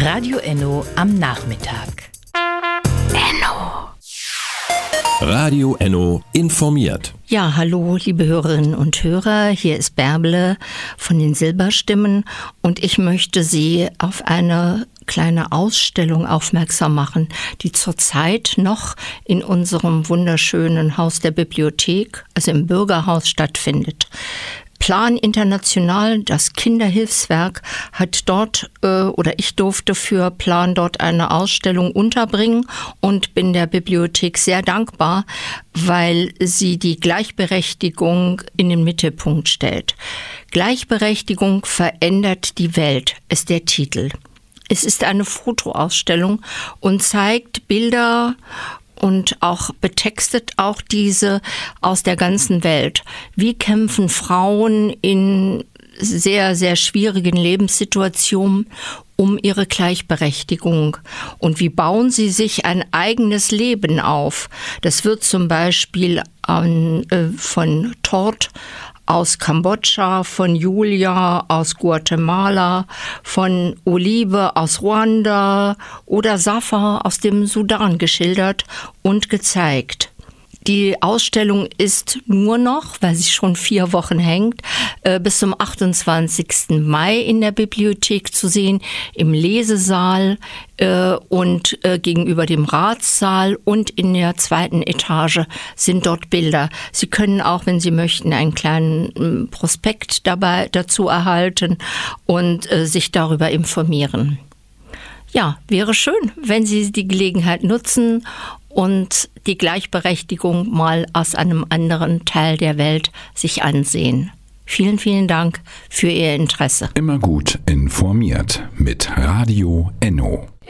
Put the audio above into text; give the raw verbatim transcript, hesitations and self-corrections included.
Radio Enno am Nachmittag. Enno. Radio Enno informiert. Ja, hallo, liebe Hörerinnen und Hörer, hier ist Bärbele von den Silberstimmen und ich möchte Sie auf eine kleine Ausstellung aufmerksam machen, die zurzeit noch in unserem wunderschönen Haus der Bibliothek, also im Bürgerhaus, stattfindet. Plan International, das Kinderhilfswerk, hat dort, äh, oder ich durfte für Plan dort eine Ausstellung unterbringen und bin der Bibliothek sehr dankbar, weil sie die Gleichberechtigung in den Mittelpunkt stellt. Gleichberechtigung verändert die Welt, ist der Titel. Es ist eine Fotoausstellung und zeigt Bilder und auch betextet auch diese aus der ganzen Welt. Wie kämpfen Frauen in sehr, sehr schwierigen Lebenssituationen um ihre Gleichberechtigung und wie bauen sie sich ein eigenes Leben auf? Das wird zum Beispiel an, äh, von Tort aus Kambodscha, von Julia aus Guatemala, von Olive aus Ruanda oder Safa aus dem Sudan geschildert und gezeigt. Die Ausstellung ist nur noch, weil sie schon vier Wochen hängt, bis zum achtundzwanzigsten Mai in der Bibliothek zu sehen, im Lesesaal und gegenüber dem Ratssaal und in der zweiten Etage sind dort Bilder. Sie können auch, wenn Sie möchten, einen kleinen Prospekt dabei dazu erhalten und sich darüber informieren. Ja, wäre schön, wenn Sie die Gelegenheit nutzen und die Gleichberechtigung mal aus einem anderen Teil der Welt sich ansehen. Vielen, vielen Dank für Ihr Interesse. Immer gut informiert mit Radio Enno.